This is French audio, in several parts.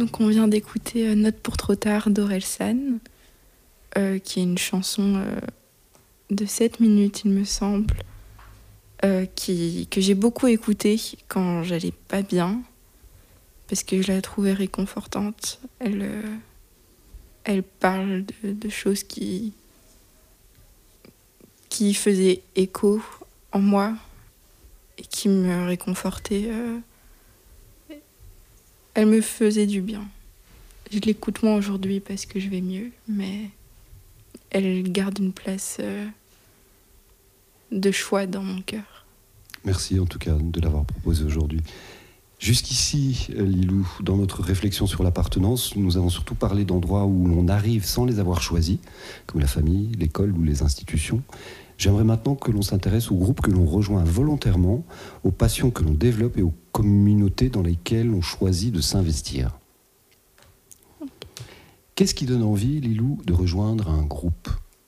Donc on vient d'écouter Note pour trop tard d'Orelsan, qui est une chanson de 7 minutes, il me semble, que j'ai beaucoup écoutée quand j'allais pas bien, parce que je la trouvais réconfortante. Elle parle de choses qui faisaient écho en moi et qui me réconfortaient. Elle me faisait du bien. Je l'écoute moins aujourd'hui parce que je vais mieux, mais elle garde une place de choix dans mon cœur. Merci en tout cas de l'avoir proposé aujourd'hui. Jusqu'ici, Lilou, dans notre réflexion sur l'appartenance, nous avons surtout parlé d'endroits où l'on arrive sans les avoir choisis, comme la famille, l'école ou les institutions. J'aimerais maintenant que l'on s'intéresse aux groupes que l'on rejoint volontairement, aux passions que l'on développe et aux communautés dans lesquelles on choisit de s'investir. Qu'est-ce qui donne envie, Lilou, de rejoindre un groupe ?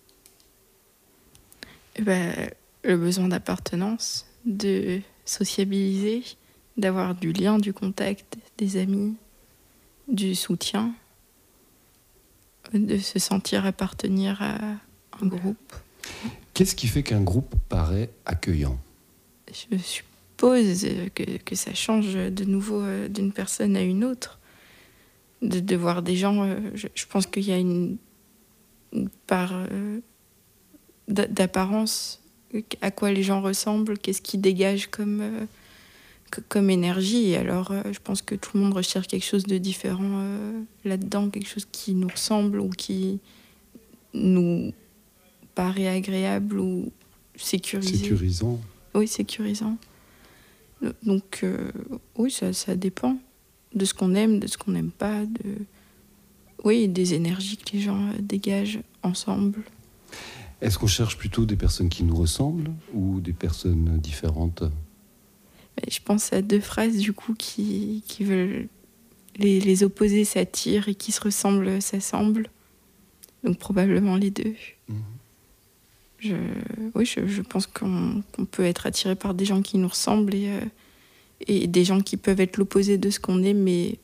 Le besoin d'appartenance, de sociabiliser, d'avoir du lien, du contact, des amis, du soutien, de se sentir appartenir à un groupe. Qu'est-ce qui fait qu'un groupe paraît accueillant ? Je suppose que ça change de nouveau d'une personne à une autre. De voir des gens, je pense qu'il y a une part d'apparence, à quoi les gens ressemblent, qu'est-ce qu'ils dégagent comme énergie. Et alors, je pense que tout le monde recherche quelque chose de différent là-dedans, quelque chose qui nous ressemble ou qui nous paraît agréable ou sécurisant. Oui, sécurisant. Donc, oui, ça dépend de ce qu'on aime, de ce qu'on n'aime pas, oui, des énergies que les gens dégagent ensemble. Est-ce qu'on cherche plutôt des personnes qui nous ressemblent ou des personnes différentes ? Je pense à 2 phrases du coup qui veulent les opposés s'attirent et qui se ressemblent s'assemblent. Donc probablement les 2. Je pense qu'on peut être attiré par des gens qui nous ressemblent et des gens qui peuvent être l'opposé de ce qu'on est, mais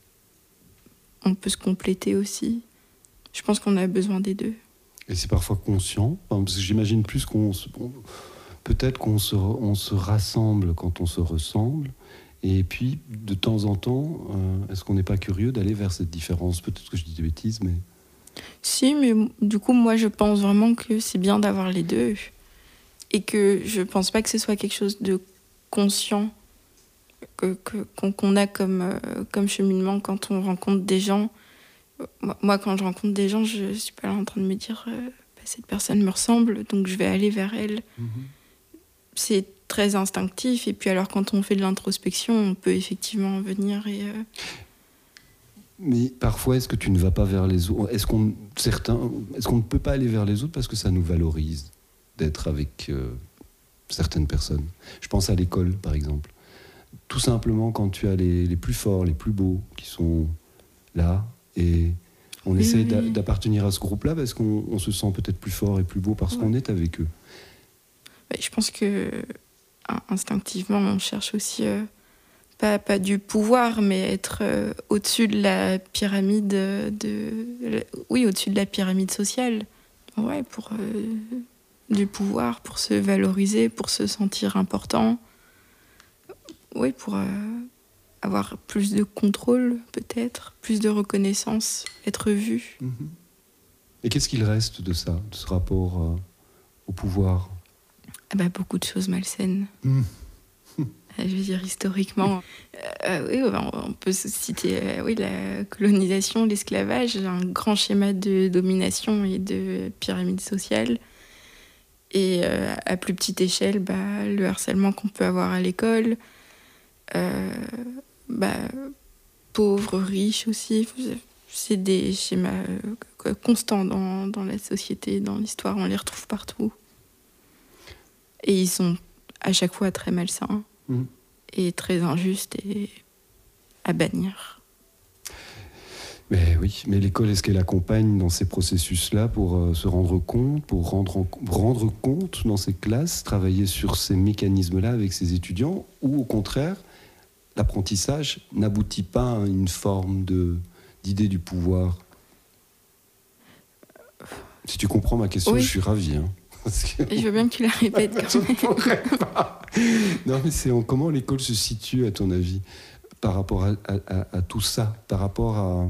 on peut se compléter aussi. Je pense qu'on a besoin des 2. Et c'est parfois conscient, parce que j'imagine plus peut-être qu'on se rassemble quand on se ressemble, et puis de temps en temps, est-ce qu'on n'est pas curieux d'aller vers cette différence ? Peut-être que je dis des bêtises, mais... Si, mais du coup, moi, je pense vraiment que c'est bien d'avoir les 2, et que je pense pas que ce soit quelque chose de conscient qu'on a comme cheminement quand on rencontre des gens. Moi, quand je rencontre des gens, je suis pas là en train de me dire cette personne me ressemble, donc je vais aller vers elle. C'est très instinctif, et puis alors quand on fait de l'introspection, on peut effectivement venir et... Mais parfois, est-ce que tu ne vas pas vers les autres ? Est-ce qu'on ne peut pas aller vers les autres parce que ça nous valorise d'être avec certaines personnes ? Je pense à l'école, par exemple. Tout simplement, quand tu as les plus forts, les plus beaux qui sont là, et on essaie d'appartenir à ce groupe-là parce qu'on se sent peut-être plus fort et plus beau parce qu'on est avec eux. Je pense que instinctivement, on cherche aussi... Pas du pouvoir, mais être au-dessus de la pyramide au-dessus de la pyramide sociale. Ouais, pour du pouvoir, pour se valoriser, pour se sentir important. Oui, pour avoir plus de contrôle, peut-être, plus de reconnaissance, être vu. Et qu'est-ce qu'il reste de ça, de ce rapport au pouvoir ? Beaucoup de choses malsaines. Je veux dire, historiquement, on peut citer la colonisation, l'esclavage, un grand schéma de domination et de pyramide sociale. Et à plus petite échelle, le harcèlement qu'on peut avoir à l'école, pauvres, riches aussi. C'est des schémas constants dans la société, dans l'histoire, on les retrouve partout. Et ils sont à chaque fois très malsains. Et très injuste et à bannir. Mais oui, mais l'école, est-ce qu'elle accompagne dans ces processus-là pour se rendre compte, pour rendre compte dans ces classes, travailler sur ces mécanismes-là avec ses étudiants, ou au contraire, l'apprentissage n'aboutit pas à une forme d'idée du pouvoir. Si tu comprends ma question, Oui. je suis ravi. Hein, Je veux bien que tu la répètes quand même. Je ne pourrais pas. Non, mais comment l'école se situe, à ton avis, par rapport à tout ça, par rapport à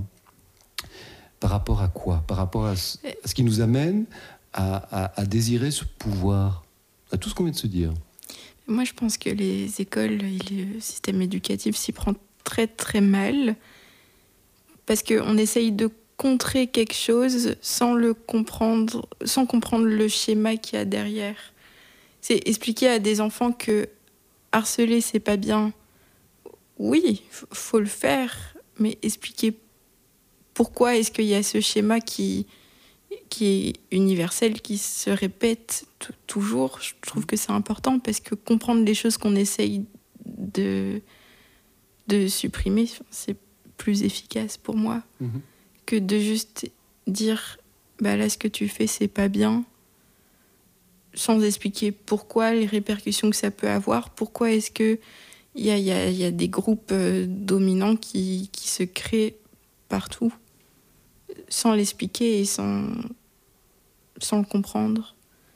quoi? Par rapport à ce qui nous amène à désirer ce pouvoir, à tout ce qu'on vient de se dire. Moi, je pense que les écoles et le système éducatif s'y prend très très mal parce qu'on essaye de contrer quelque chose sans comprendre le schéma qu'il y a derrière. C'est expliquer à des enfants que harceler, c'est pas bien. Oui, faut le faire, mais expliquer pourquoi est-ce qu'il y a ce schéma qui est universel, qui se répète toujours. Je trouve que c'est important parce que comprendre les choses qu'on essaye de supprimer, c'est plus efficace pour moi que de juste dire bah là ce que tu fais c'est pas bien sans expliquer pourquoi, les répercussions que ça peut avoir, pourquoi est-ce que il y a des groupes dominants qui se créent partout sans l'expliquer et sans le comprendre.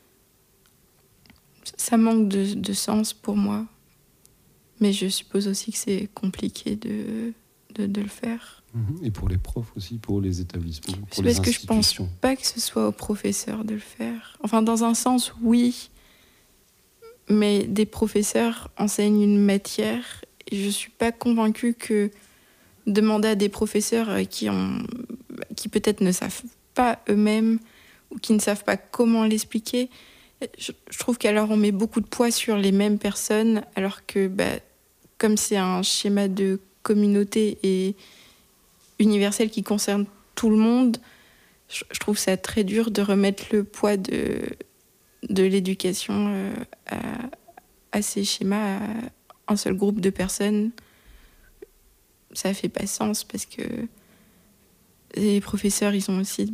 Ça manque de sens pour moi. Mais je suppose aussi que c'est compliqué de le faire. Et pour les profs aussi, pour les établissements, pour les institutions. Parce que je pense pas que ce soit aux professeurs de le faire. Enfin, dans un sens, oui. Mais des professeurs enseignent une matière et je suis pas convaincue que demander à des professeurs qui peut-être ne savent pas eux-mêmes ou qui ne savent pas comment l'expliquer, je trouve qu'alors on met beaucoup de poids sur les mêmes personnes, alors que comme c'est un schéma de communauté et universel qui concerne tout le monde, je trouve ça très dur de remettre le poids de l'éducation à ces schémas, à un seul groupe de personnes. Ça fait pas sens parce que les professeurs, ils ont aussi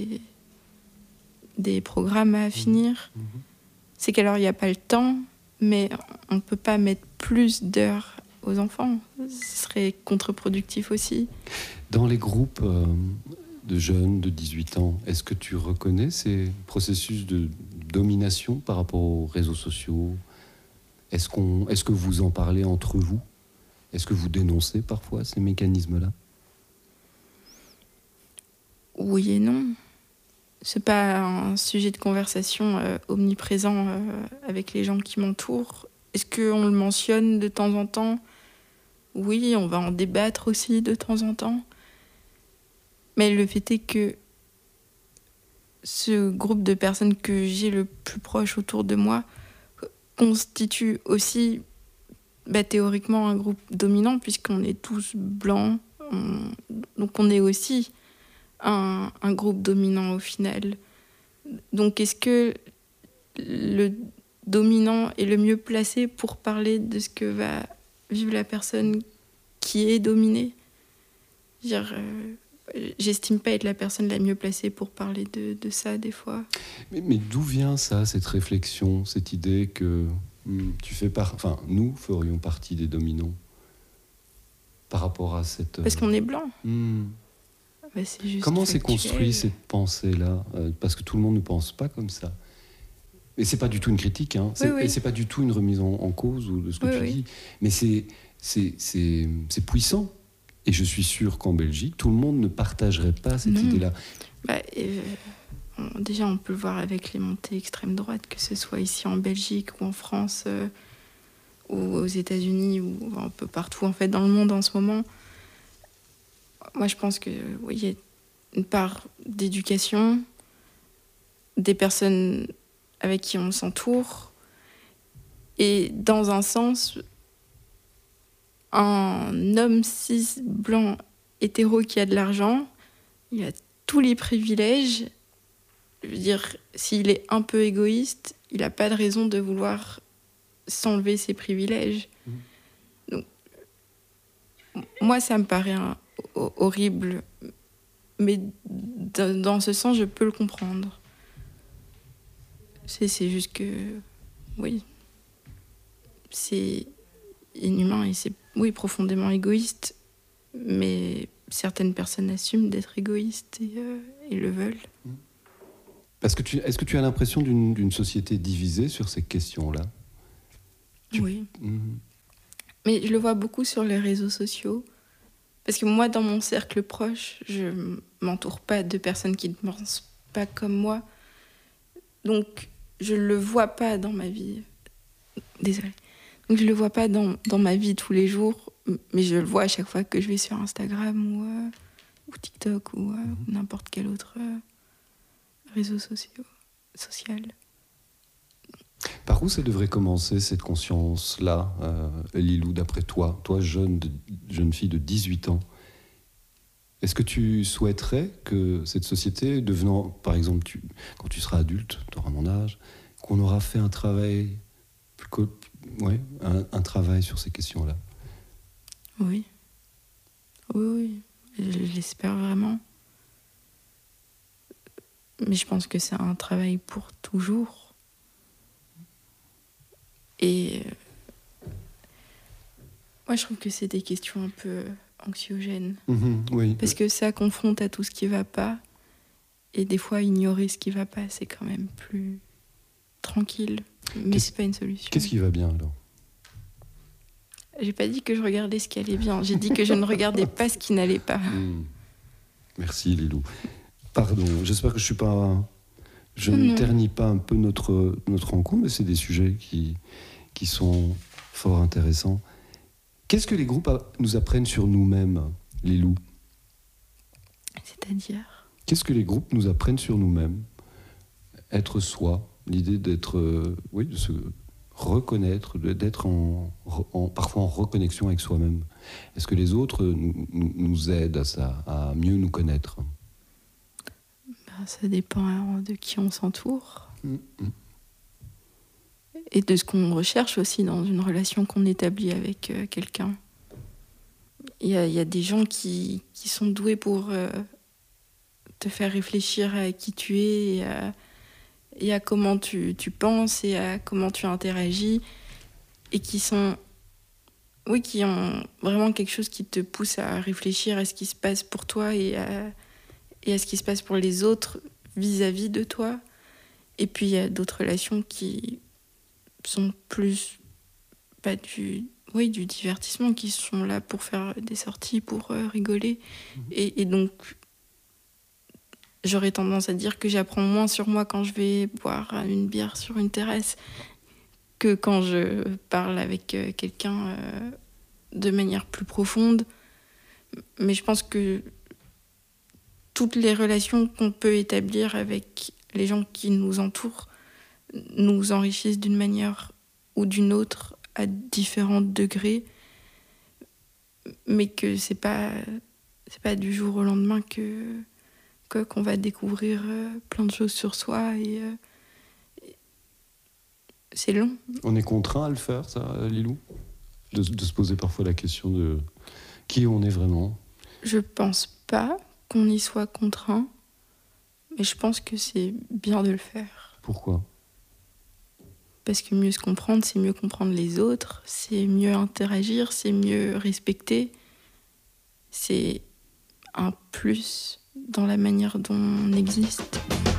des programmes à finir. C'est qu'alors il n'y a pas le temps, mais on ne peut pas mettre plus d'heures aux enfants. Ce serait contre-productif aussi. Dans les groupes de jeunes de 18 ans, est-ce que tu reconnais ces processus de domination par rapport aux réseaux sociaux? Est-ce que vous en parlez entre vous? Est-ce que vous dénoncez parfois ces mécanismes-là? Oui et non. C'est pas un sujet de conversation omniprésent avec les gens qui m'entourent. Est-ce qu'on le mentionne de temps en temps? Oui, on va en débattre aussi de temps en temps. Mais le fait est que ce groupe de personnes que j'ai le plus proche autour de moi constitue aussi théoriquement un groupe dominant puisqu'on est tous blancs. Donc on est aussi un groupe dominant au final. Donc est-ce que le dominant est le mieux placé pour parler de ce que va vivre la personne qui est dominée? J'estime pas être la personne la mieux placée pour parler de ça des fois. Mais d'où vient ça, cette réflexion, cette idée que nous ferions partie des dominants par rapport à cette... Parce qu'on est blanc. C'est juste comment s'est construit cette pensée-là? Parce que tout le monde ne pense pas comme ça. Et c'est pas du tout une critique, hein. Et c'est pas du tout une remise en cause ou de ce que tu dis. Mais c'est puissant. Et je suis sûr qu'en Belgique, tout le monde ne partagerait pas cette idée-là. Déjà, on peut le voir avec les montées extrême droite, que ce soit ici en Belgique ou en France ou aux États-Unis ou un peu partout en fait dans le monde en ce moment. Moi, je pense que il y a une part d'éducation, des personnes avec qui on s'entoure, et dans un sens, un homme cis, blanc, hétéro qui a de l'argent, il a tous les privilèges. Je veux dire, s'il est un peu égoïste, il n'a pas de raison de vouloir s'enlever ses privilèges. Donc, moi, ça me paraît horrible. Mais dans ce sens, je peux le comprendre. C'est juste que, oui, c'est inhumain et c'est oui, profondément égoïste, mais certaines personnes assument d'être égoïstes et le veulent. Est-ce que tu as l'impression d'une société divisée sur ces questions-là ? Oui. Mais je le vois beaucoup sur les réseaux sociaux. Parce que moi, dans mon cercle proche, je m'entoure pas de personnes qui ne pensent pas comme moi. Donc, je le vois pas dans ma vie. Désolée. Donc, je le vois pas dans ma vie tous les jours, mais je le vois à chaque fois que je vais sur Instagram ou TikTok ou n'importe quel autre réseau social. Par où ça devrait commencer, cette conscience-là, Lilou, d'après toi ? Toi, jeune fille de 18 ans, est-ce que tu souhaiterais que cette société, devenant, par exemple, quand tu seras adulte, tu auras mon âge, qu'on aura fait un travail, un travail sur ces questions-là ? Oui. Oui, je l'espère vraiment. Mais je pense que c'est un travail pour toujours. Et moi, je trouve que c'est des questions un peu anxiogènes. Oui. Parce que ça confronte à tout ce qui va pas. Et des fois, ignorer ce qui va pas, c'est quand même plus tranquille. Mais c'est pas une solution. Qu'est-ce qui va bien, alors ? J'ai pas dit que je regardais ce qui allait bien. J'ai dit que je ne regardais pas ce qui n'allait pas. Merci, Lilou. Pardon, j'espère que je ne ternis pas un peu notre rencontre, mais c'est des sujets qui sont fort intéressants. Qu'est-ce que les groupes nous apprennent sur nous-mêmes, Lilou ? C'est-à-dire ? Qu'est-ce que les groupes nous apprennent sur nous-mêmes ? Être soi, l'idée d'être, de se reconnaître, d'être parfois en reconnexion avec soi-même. Est-ce que les autres nous aident à ça, à mieux nous connaître ? Ça dépend de qui on s'entoure. Et de ce qu'on recherche aussi dans une relation qu'on établit avec quelqu'un. Il y a des gens qui sont doués pour te faire réfléchir à qui tu es et à comment tu penses et à comment tu interagis et qui ont vraiment quelque chose qui te pousse à réfléchir à ce qui se passe pour toi et à ce qui se passe pour les autres vis-à-vis de toi. Et puis il y a d'autres relations qui sont plus du divertissement, qui sont là pour faire des sorties, pour rigoler. Et donc, j'aurais tendance à dire que j'apprends moins sur moi quand je vais boire une bière sur une terrasse que quand je parle avec quelqu'un de manière plus profonde. Mais je pense que toutes les relations qu'on peut établir avec les gens qui nous entourent nous enrichissent d'une manière ou d'une autre à différents degrés, mais que c'est pas du jour au lendemain qu'on va découvrir plein de choses sur soi et c'est long. On est contraint à le faire, ça, Lilou ? De se poser parfois la question de qui on est vraiment ? Je pense pas qu'on y soit contraint, mais je pense que c'est bien de le faire. Pourquoi ? Parce que mieux se comprendre, c'est mieux comprendre les autres, c'est mieux interagir, c'est mieux respecter. C'est un plus dans la manière dont on existe.